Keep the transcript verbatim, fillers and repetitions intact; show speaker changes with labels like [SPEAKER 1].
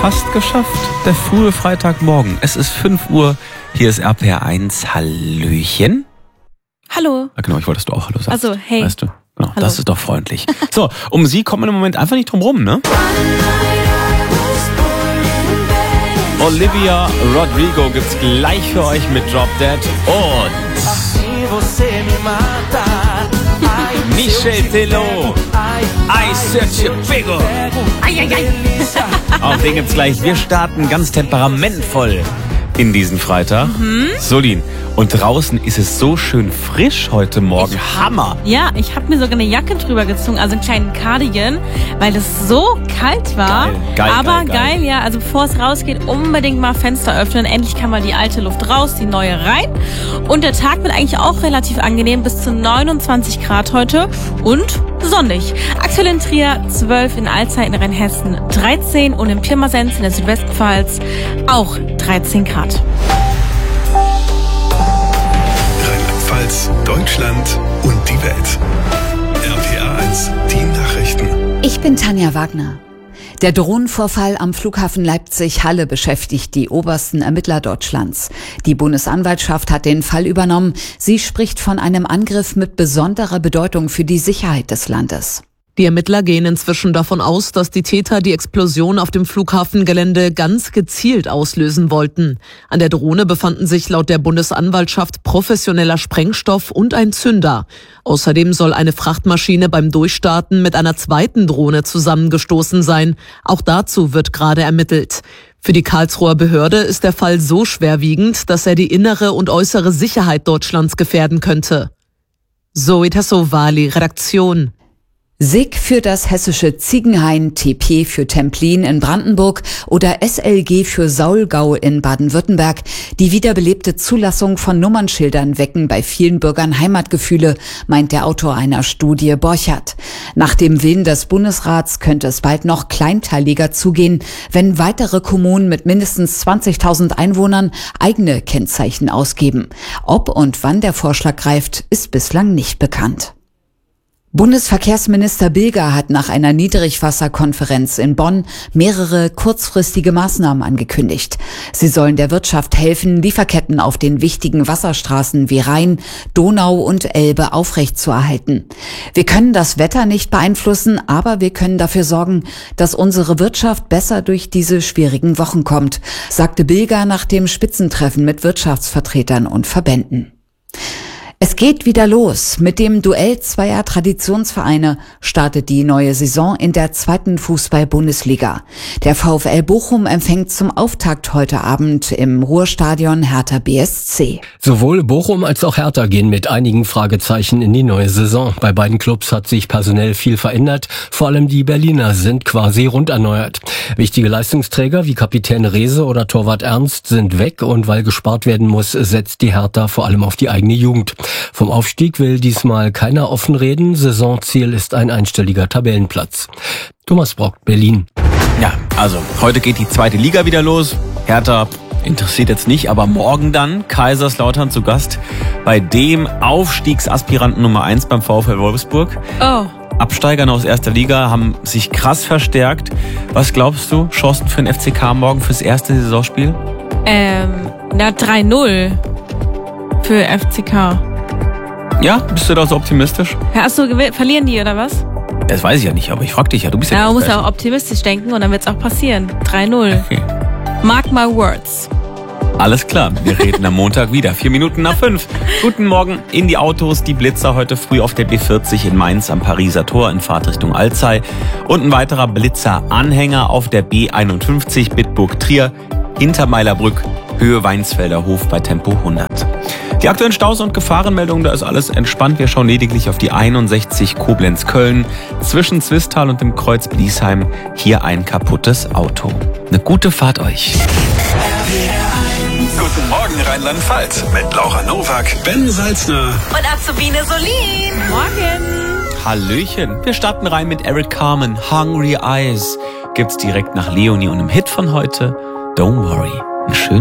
[SPEAKER 1] fast geschafft. Der frühe Freitagmorgen. Es ist fünf Uhr. Hier ist R P R eins. Hallöchen.
[SPEAKER 2] Hallo.
[SPEAKER 1] Ah, genau, ich wollte, dass du auch Hallo sagst.
[SPEAKER 2] Also, hey.
[SPEAKER 1] Weißt du? Genau,
[SPEAKER 2] Hallo.
[SPEAKER 1] Das ist doch freundlich. So, um sie kommen wir im Moment einfach nicht drum rum, ne? Olivia Rodrigo gibt's gleich für euch mit Drop Dead und Michel Tello, I Search a Figo. Auch den gibt's gleich. Wir starten ganz temperamentvoll in diesen Freitag. Mhm. Solin, und draußen ist es so schön frisch heute Morgen. Ich, Hammer!
[SPEAKER 2] Ja, ich habe mir sogar eine Jacke drüber gezogen, also einen kleinen Cardigan, weil es so kalt war.
[SPEAKER 1] Geil, geil,
[SPEAKER 2] Aber
[SPEAKER 1] geil, geil.
[SPEAKER 2] geil, ja, also bevor es rausgeht, unbedingt mal Fenster öffnen. Endlich kann mal die alte Luft raus, die neue rein. Und der Tag wird eigentlich auch relativ angenehm, bis zu neunundzwanzig Grad heute und sonnig. Aktuell in Trier zwölf, in Alzey in Rheinhessen dreizehn und in Pirmasens in der Südwestpfalz auch dreizehn Grad.
[SPEAKER 3] Rheinland-Pfalz, Deutschland und die Welt. R P R eins, die Nachrichten.
[SPEAKER 4] Ich bin Tanja Wagner. Der Drohnenvorfall am Flughafen Leipzig-Halle beschäftigt die obersten Ermittler Deutschlands. Die Bundesanwaltschaft hat den Fall übernommen. Sie spricht von einem Angriff mit besonderer Bedeutung für die Sicherheit des Landes.
[SPEAKER 5] Die Ermittler gehen inzwischen davon aus, dass die Täter die Explosion auf dem Flughafengelände ganz gezielt auslösen wollten. An der Drohne befanden sich laut der Bundesanwaltschaft professioneller Sprengstoff und ein Zünder. Außerdem soll eine Frachtmaschine beim Durchstarten mit einer zweiten Drohne zusammengestoßen sein. Auch dazu wird gerade ermittelt. Für die Karlsruher Behörde ist der Fall so schwerwiegend, dass er die innere und äußere Sicherheit Deutschlands gefährden könnte. Zoe Tassovali, Redaktion.
[SPEAKER 4] S I G für das hessische Ziegenhain, T P für Templin in Brandenburg oder S L G für Saulgau in Baden-Württemberg. Die wiederbelebte Zulassung von Nummernschildern wecken bei vielen Bürgern Heimatgefühle, meint der Autor einer Studie Borchardt. Nach dem Willen des Bundesrats könnte es bald noch kleinteiliger zugehen, wenn weitere Kommunen mit mindestens zwanzigtausend Einwohnern eigene Kennzeichen ausgeben. Ob und wann der Vorschlag greift, ist bislang nicht bekannt. Bundesverkehrsminister Bilger hat nach einer Niedrigwasserkonferenz in Bonn mehrere kurzfristige Maßnahmen angekündigt. Sie sollen der Wirtschaft helfen, Lieferketten auf den wichtigen Wasserstraßen wie Rhein, Donau und Elbe aufrechtzuerhalten. Wir können das Wetter nicht beeinflussen, aber wir können dafür sorgen, dass unsere Wirtschaft besser durch diese schwierigen Wochen kommt, sagte Bilger nach dem Spitzentreffen mit Wirtschaftsvertretern und Verbänden. Es geht wieder los. Mit dem Duell zweier Traditionsvereine startet die neue Saison in der zweiten Fußball-Bundesliga. Der VfL Bochum empfängt zum Auftakt heute Abend im Ruhrstadion Hertha B S C.
[SPEAKER 6] Sowohl Bochum als auch Hertha gehen mit einigen Fragezeichen in die neue Saison. Bei beiden Clubs hat sich personell viel verändert. Vor allem die Berliner sind quasi rund erneuert. Wichtige Leistungsträger wie Kapitän Rehse oder Torwart Ernst sind weg und weil gespart werden muss, setzt die Hertha vor allem auf die eigene Jugend. Vom Aufstieg will diesmal keiner offen reden. Saisonziel ist ein einstelliger Tabellenplatz. Thomas Brock, Berlin.
[SPEAKER 1] Ja, also heute geht die zweite Liga wieder los. Hertha interessiert jetzt nicht, aber morgen dann Kaiserslautern zu Gast bei dem Aufstiegsaspiranten Nummer eins beim VfL Wolfsburg.
[SPEAKER 2] Oh.
[SPEAKER 1] Absteigern aus erster Liga haben sich krass verstärkt. Was glaubst du, Chancen für den F C K morgen fürs erste Saisonspiel?
[SPEAKER 2] Ähm, na drei null für F C K.
[SPEAKER 1] Ja, bist du da so optimistisch?
[SPEAKER 2] Hast du gew- verlieren die oder was?
[SPEAKER 1] Das weiß ich ja nicht, aber ich frag dich ja, du bist ja...
[SPEAKER 2] Ja, man muss ja auch optimistisch denken und dann wird's auch passieren. drei null.
[SPEAKER 1] Okay.
[SPEAKER 2] Mark my words.
[SPEAKER 1] Alles klar, wir reden am Montag wieder. Vier Minuten nach fünf. Guten Morgen in die Autos. Die Blitzer heute früh auf der B vierzig in Mainz am Pariser Tor in Fahrtrichtung Alzey. Und ein weiterer Blitzer-Anhänger auf der B einundfünfzig Bitburg-Trier hinter Meilerbrück, Höhe Weinsfelder Hof bei Tempo hundert. Die aktuellen Staus und Gefahrenmeldungen, da ist alles entspannt. Wir schauen lediglich auf die einundsechzig Koblenz-Köln. Zwischen Zwistal und dem Kreuz Bliesheim hier ein kaputtes Auto. Eine gute Fahrt euch.
[SPEAKER 3] Guten Morgen Rheinland-Pfalz mit Laura Nowak, Ben Salzner
[SPEAKER 2] Und Azubine Solin. Morgen.
[SPEAKER 1] Hallöchen. Wir starten rein mit Eric Carmen. Hungry Eyes gibt's direkt nach Leonie und einem Hit von heute. Don't worry. Einen schönen